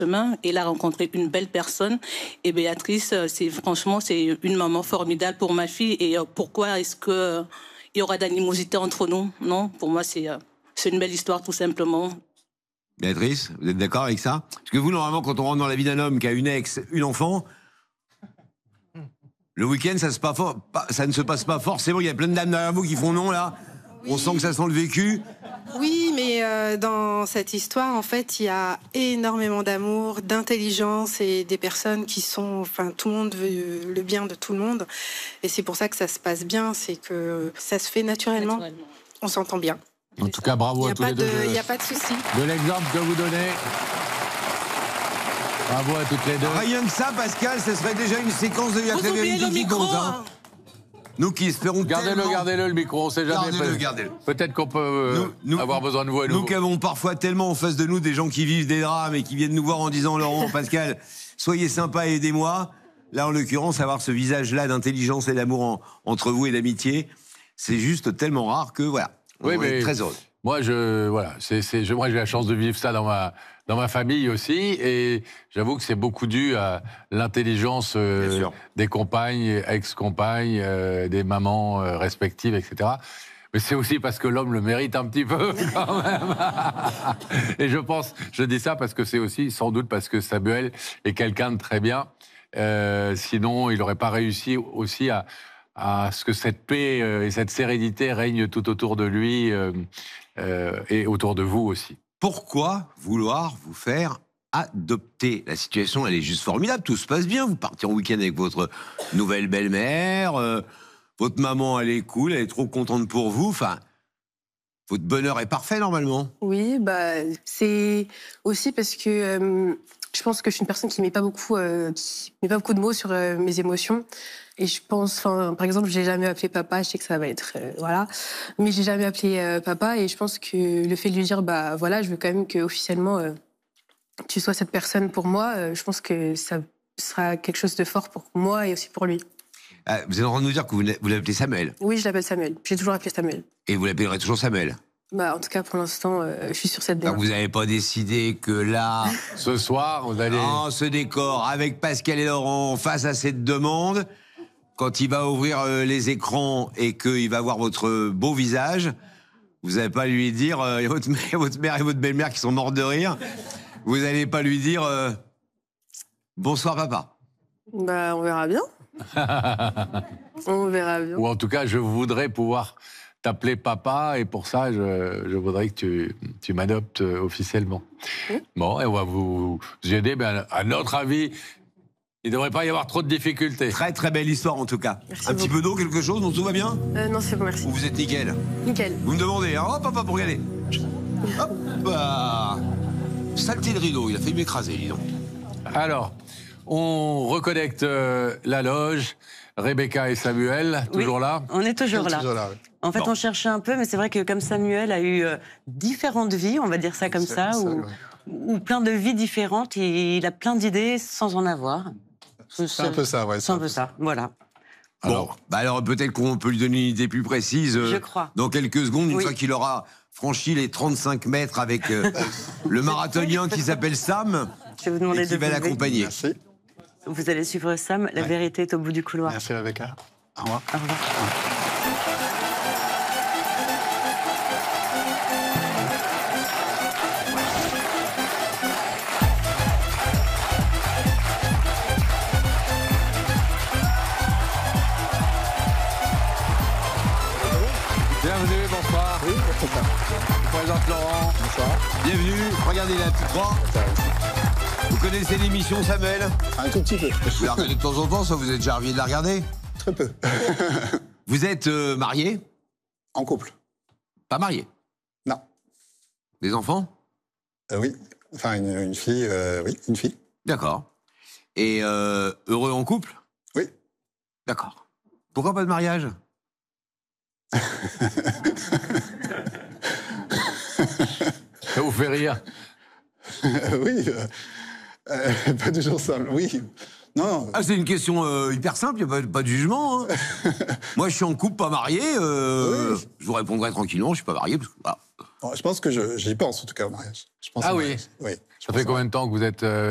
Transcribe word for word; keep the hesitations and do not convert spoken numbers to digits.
chemin. Et il a rencontré une belle personne. Et Béatrice, c'est franchement, c'est une maman formidable pour ma fille. Et pourquoi est-ce que il y aura d'animosité entre nous? Non, pour moi, c'est c'est une belle histoire, tout simplement. Béatrice, vous êtes d'accord avec ça? Parce que vous, normalement, quand on rentre dans la vie d'un homme qui a une ex, une enfant, le week-end, ça, ça ne se passe pas forcément. Il y a plein de dames derrière vous qui font non, là. Oui. On sent que ça sent le vécu. Oui, mais euh, dans cette histoire, en fait, il y a énormément d'amour, d'intelligence et des personnes qui sont... Enfin, tout le monde veut le bien de tout le monde. Et c'est pour ça que ça se passe bien, c'est que ça se fait naturellement. naturellement. On s'entend bien. En tout cas, bravo à tous les deux. Il n'y a pas de souci. De l'exemple que vous donnez. Bravo à toutes les deux. Rien que ça, Pascal, ce serait déjà une séquence de la vérité qui compte. Hein. Nous qui espérons Gardez-le, tellement... gardez-le, le micro, on sait jamais. Gardez-le, gardez-le. Peut-être qu'on peut euh, nous, nous, avoir besoin de vous à nouveau. Nous qui avons parfois tellement en face de nous des gens qui vivent des drames et qui viennent nous voir en disant « Laurent, Pascal, soyez sympa et aidez-moi ». Là, en l'occurrence, avoir ce visage-là d'intelligence et d'amour en, entre vous et d'amitié, c'est juste tellement rare que, voilà, on oui, est mais très heureux. Moi, je, voilà, c'est, c'est, je, moi, j'ai la chance de vivre ça dans ma, dans ma famille aussi, et j'avoue que c'est beaucoup dû à l'intelligence euh, des compagnes, ex-compagnes, euh, des mamans euh, respectives, et cetera. Mais c'est aussi parce que l'homme le mérite un petit peu, quand même. Et je pense, je dis ça parce que c'est aussi, sans doute, parce que Samuel est quelqu'un de très bien. Euh, sinon, il n'aurait pas réussi aussi à, à ce que cette paix et cette sérénité règnent tout autour de lui euh, euh, et autour de vous aussi. Pourquoi vouloir vous faire adopter? La situation, elle est juste formidable, tout se passe bien, vous partez en week-end avec votre nouvelle belle-mère, euh, votre maman, elle est cool, elle est trop contente pour vous, enfin, votre bonheur est parfait normalement. Oui, bah, c'est aussi parce que euh, je pense que je suis une personne qui met pas beaucoup, euh, qui met pas beaucoup de mots sur euh, mes émotions. Et je pense, enfin, par exemple, j'ai jamais appelé papa. Je sais que ça va être, euh, voilà, mais j'ai jamais appelé euh, papa. Et je pense que le fait de lui dire, bah voilà, je veux quand même que officiellement euh, tu sois cette personne pour moi. Euh, je pense que ça sera quelque chose de fort pour moi et aussi pour lui. Ah, vous êtes en train de nous dire que vous, vous l'appelez Samuel? Oui, je l'appelle Samuel. J'ai toujours appelé Samuel. Et vous l'appellerez toujours Samuel? Bah, en tout cas, pour l'instant, euh, je suis sur cette démarche. Vous n'avez pas décidé que là, ce soir, vous allez... dans ce décor, avec Pascal et Laurent, face à cette demande, quand il va ouvrir euh, les écrans et qu'il va voir votre beau visage, vous n'allez pas lui dire, euh, et votre, mère, votre mère et votre belle-mère qui sont mortes de rire, vous n'allez pas lui dire euh, bonsoir papa. Bah, on verra bien. On verra bien. Ou en tout cas, je voudrais pouvoir t'appeler papa, et pour ça, je, je voudrais que tu, tu m'adoptes officiellement. Mmh. Bon, et on va vous, vous aider, mais à, à notre avis, il ne devrait pas y avoir trop de difficultés. Très très belle histoire en tout cas. Merci Un beaucoup. petit peu d'eau, quelque chose, donc tout va bien? euh, Non, c'est bon, merci. Ou vous êtes nickel? Nickel. Vous me demandez, hein, hop, hop, hop, regardez. Hop, bah... Saleté de rideau, il a failli m'écraser, dis donc. Alors, on reconnecte euh, la loge. Rebecca et Samuel, toujours oui, là? On est toujours là. Toujours là oui. En fait, bon. on cherchait un peu, mais c'est vrai que comme Samuel a eu euh, différentes vies, on va dire ça comme ça, ou, ouais. ou plein de vies différentes, et il a plein d'idées sans en avoir. C'est un peu ça, ouais. C'est un peu ça, ça. Voilà. Alors, bon, bah alors peut-être qu'on peut lui donner une idée plus précise. Euh, Je crois. Dans quelques secondes, une oui. fois qu'il aura franchi les trente-cinq mètres avec euh, le marathonien qui s'appelle Sam, Je vais vous demander et qui de va l'accompagner. Merci. Vous allez suivre Sam, la ouais. vérité est au bout du couloir. Merci Rebecca. Au revoir. Au revoir. Au revoir. Bienvenue, bonsoir. Oui, bonsoir. Je vous présente Laurent. Bonsoir. Bienvenue, regardez la petite croix. Vous connaissez l'émission Samuel? Un tout petit peu. Vous la regardez de temps en temps, ça vous êtes déjà envie de la regarder? Très peu. Vous êtes euh, marié? En couple? Pas marié? Non. Des enfants? euh, Oui. Enfin, une, une fille, euh, oui, une fille. D'accord. Et euh, heureux en couple? Oui. D'accord. Pourquoi pas de mariage? Ça vous fait rire? Oui. Euh, euh, pas toujours simple, oui. Non. Ah, c'est une question euh, hyper simple, il n'y a pas, pas de jugement. Hein. Moi, je suis en couple, pas marié. Euh, oui. Je vous répondrai tranquillement, je ne suis pas marié. Parce que, voilà. Bon, je pense que j'y pense, en tout cas, au mariage. Je pense ah oui mariage. Oui. Ça fait combien de temps que vous êtes... Euh